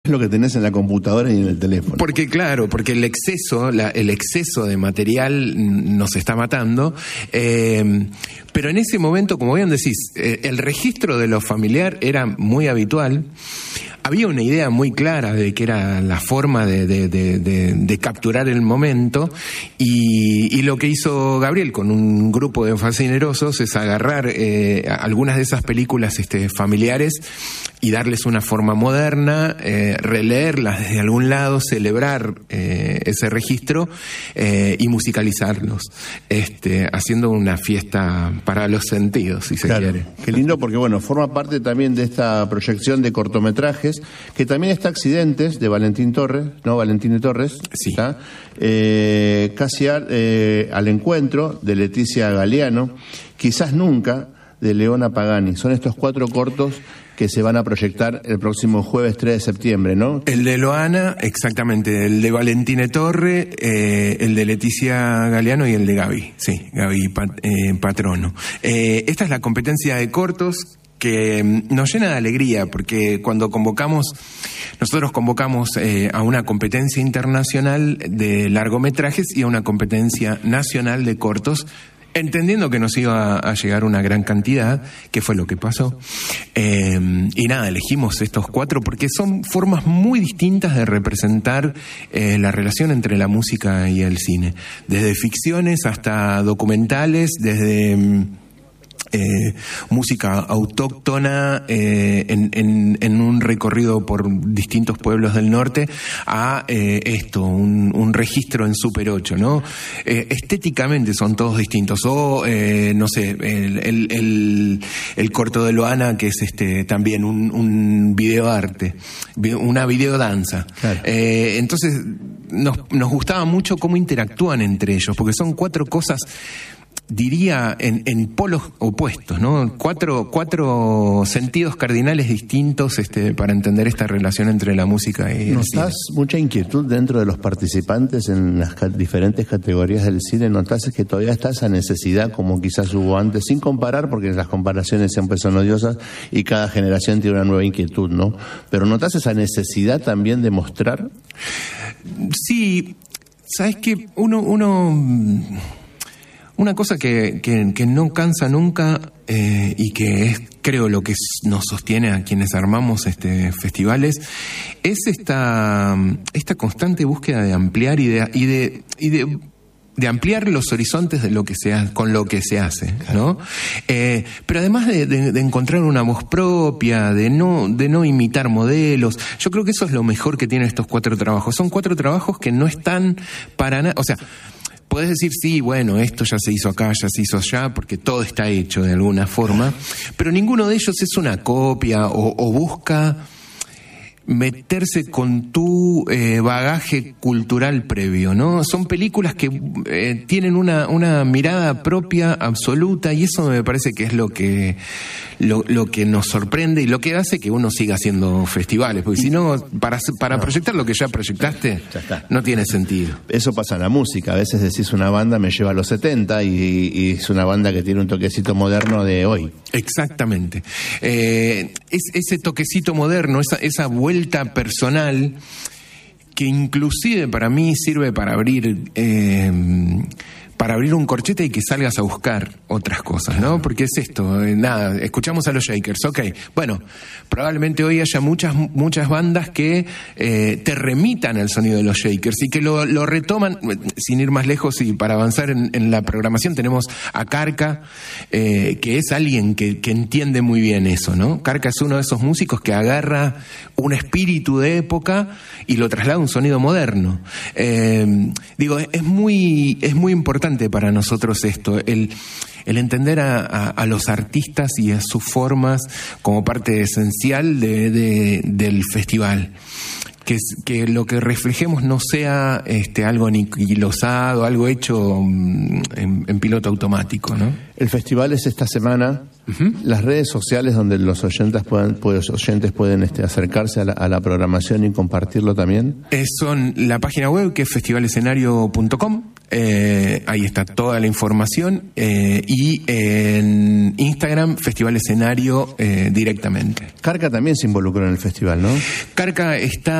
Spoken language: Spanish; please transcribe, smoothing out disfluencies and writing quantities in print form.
lo que tenés en la computadora y en el teléfono. Porque el exceso de material nos está matando. Pero en ese momento, como bien decís, el registro de lo familiar era muy habitual. Había una idea muy clara de que era la forma de capturar el momento, y lo que hizo Gabriel con un grupo de fascinerosos es agarrar algunas de esas películas familiares y darles una forma moderna, releerlas desde algún lado, celebrar ese registro y musicalizarlos, haciendo una fiesta para los sentidos, si se quiere. Qué lindo, porque forma parte también de esta proyección de cortometrajes, que también está Accidentes, de Valentine Torres, sí. Casi al encuentro, de Leticia Galeano, Quizás Nunca, de Leona Pagani. Son estos 4 cortos que se van a proyectar el próximo jueves 3 de septiembre, ¿no? El de Loana, exactamente, el de Valentine Torre, el de Leticia Galeano y el de Gaby, Patrono. Esta es la competencia de cortos que nos llena de alegría, porque cuando nosotros convocamos a una competencia internacional de largometrajes y a una competencia nacional de cortos, entendiendo que nos iba a llegar una gran cantidad, que fue lo que pasó. Y nada, elegimos estos 4 porque son formas muy distintas de representar la relación entre la música y el cine. Desde ficciones hasta documentales, desde música autóctona en un recorrido por distintos pueblos del norte, a un registro en Super 8, ¿no? Estéticamente son todos distintos. O no sé, el corto de Loana, que es también un videoarte, una videodanza. Claro. Entonces nos gustaba mucho cómo interactúan entre ellos, porque son 4 cosas, diría, en polos opuestos, ¿no? Cuatro sentidos cardinales distintos para entender esta relación entre la música y el cine. ¿Notás mucha inquietud dentro de los participantes en las diferentes categorías del cine? ¿Notás que todavía está esa necesidad, como quizás hubo antes, sin comparar, porque las comparaciones siempre son odiosas y cada generación tiene una nueva inquietud, ¿no? Pero ¿notás esa necesidad también de mostrar? Sí, ¿sabes qué? Una cosa que no cansa nunca, y que es, creo, lo que nos sostiene a quienes armamos festivales, es esta constante búsqueda de ampliar y de ampliar los horizontes de con lo que se hace, ¿no? Pero además de encontrar una voz propia, de no imitar modelos. Yo creo que eso es lo mejor que tienen estos 4 trabajos. Son 4 trabajos que no están para nada, o sea, podés decir, sí, bueno, esto ya se hizo acá, ya se hizo allá, porque todo está hecho de alguna forma, pero ninguno de ellos es una copia o busca meterse con tu bagaje cultural previo, ¿no? Son películas que tienen una mirada propia absoluta, y eso me parece que es lo que nos sorprende y lo que hace que uno siga haciendo festivales, porque si no, para proyectar lo que ya proyectaste, no tiene sentido. Eso pasa en la música. A veces decís, una banda me lleva a los 70 y es una banda que tiene un toquecito moderno de hoy. Exactamente. Ese toquecito moderno, esa vuelta personal, que inclusive para mí sirve para abrir un corchete y que salgas a buscar otras cosas, ¿no? Porque es esto, escuchamos a los Shakers, ok, bueno, probablemente hoy haya muchas bandas que te remitan al sonido de los Shakers y que lo retoman, sin ir más lejos, y para avanzar en la programación tenemos a Carca, que es alguien que entiende muy bien eso, ¿no? Carca es uno de esos músicos que agarra un espíritu de época y lo traslada a un sonido moderno. Es muy importante para nosotros esto, el entender a los artistas y a sus formas como parte esencial del festival. Que lo que reflejemos no sea algo aniquilosado, algo hecho en piloto automático, ¿no? El festival es esta semana. Las redes sociales donde los oyentes pueden acercarse a la programación y compartirlo también. Son la página web, que es festivalescenario.com. Ahí está toda la información, y en Instagram Festival Escenario directamente. Carca también se involucró en el festival, ¿no? Carca está